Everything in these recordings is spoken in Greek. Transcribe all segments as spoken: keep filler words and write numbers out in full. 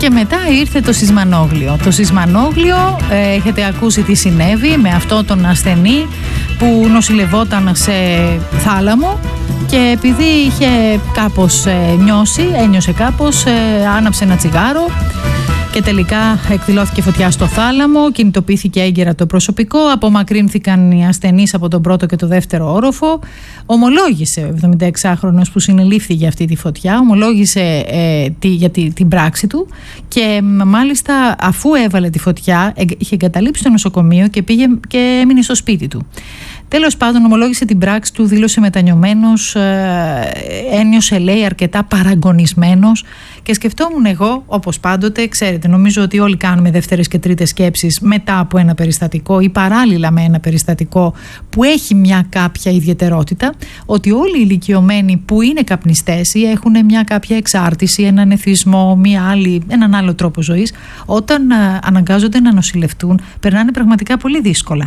Και μετά ήρθε το σεισμανόγλιο. Το σεισμανόγλιο, ε, έχετε ακούσει τι συνέβη με αυτό τον ασθενή που νοσηλευόταν σε θάλαμο και επειδή είχε κάπως ε, νιώσει, ένιωσε κάπως, ε, άναψε ένα τσιγάρο και τελικά εκδηλώθηκε φωτιά στο θάλαμο, κινητοποιήθηκε έγκαιρα το προσωπικό, απομακρύνθηκαν οι ασθενείς από τον πρώτο και το δεύτερο όροφο. Ομολόγησε ο εβδομηνταεξάχρονος που συνελήφθη για αυτή τη φωτιά, ομολόγησε ε, τη, για τη, την πράξη του και μάλιστα αφού έβαλε τη φωτιά είχε εγκαταλείψει το νοσοκομείο και πήγε και έμεινε στο σπίτι του. Τέλος πάντων, ομολόγησε την πράξη του, δήλωσε μετανιωμένος, ε, ένιωσε λέει αρκετά παραγωνισμένος και σκεφτόμουν εγώ, όπως πάντοτε, ξέρετε, νομίζω ότι όλοι κάνουμε δεύτερες και τρίτες σκέψεις μετά από ένα περιστατικό ή παράλληλα με ένα περιστατικό που έχει μια κάποια ιδιαιτερότητα, ότι όλοι οι ηλικιωμένοι που είναι καπνιστές ή έχουν μια κάποια εξάρτηση, έναν εθισμό, μια άλλη, έναν άλλο τρόπο ζωής, όταν ε, αναγκάζονται να νοσηλευτούν, περνάνε πραγματικά πολύ δύσκολα.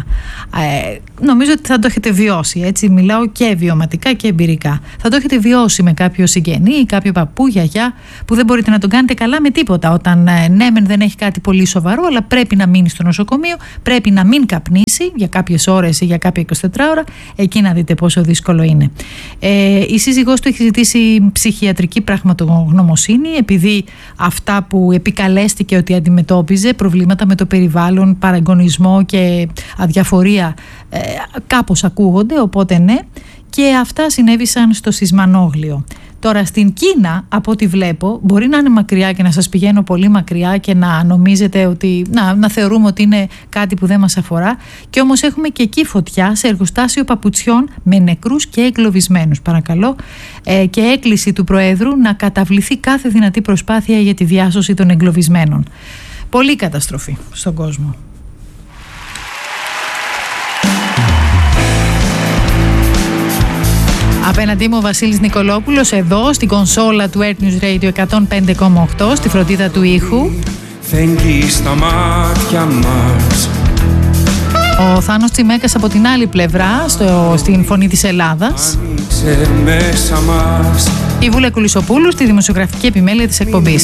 Ε, νομίζω ότι θα το έχετε βιώσει, έτσι, μιλάω και βιωματικά και εμπειρικά. Θα το έχετε βιώσει με κάποιο συγγενή ή κάποιο παππού, γιαγιά, που δεν μπορείτε να τον κάνετε καλά με τίποτα. Όταν ναι, μεν δεν έχει κάτι πολύ σοβαρό, αλλά πρέπει να μείνει στο νοσοκομείο, πρέπει να μην καπνίσει για κάποιες ώρες ή για κάποια εικοσιτετρά ώρα. Εκεί να δείτε πόσο δύσκολο είναι. Ε, η σύζυγός του έχει ζητήσει ψυχιατρική πραγματογνωμοσύνη, επειδή αυτά που επικαλέστηκε ότι αντιμετώπιζε, προβλήματα με το περιβάλλον, παραγωνισμό και αδιαφορία, ε, κάπως ακούγονται, οπότε ναι, και αυτά συνέβησαν στο σεισμανόγλιο. Τώρα στην Κίνα, από ό,τι βλέπω, μπορεί να είναι μακριά και να σας πηγαίνω πολύ μακριά και να νομίζετε ότι, να, να θεωρούμε ότι είναι κάτι που δεν μας αφορά, και όμως έχουμε και εκεί φωτιά σε εργοστάσιο παπουτσιών με νεκρούς και εγκλωβισμένους. Παρακαλώ, ε, και έκκληση του Προέδρου να καταβληθεί κάθε δυνατή προσπάθεια για τη διάσωση των εγκλωβισμένων. Πολύ καταστροφή στον κόσμο. Απέναντί μου ο Βασίλης Νικολόπουλος, εδώ στην κονσόλα του Earth News Radio εκατόν πέντε κόμμα οκτώ, στη φροντίδα του ήχου. Στα μάτια μας. Ο Θάνος Τσιμέκας από την άλλη πλευρά, στο, στην Φωνή της Ελλάδας. Μέσα μας. Η Βούλα Κουλισοπούλου στη δημοσιογραφική επιμέλεια της εκπομπής.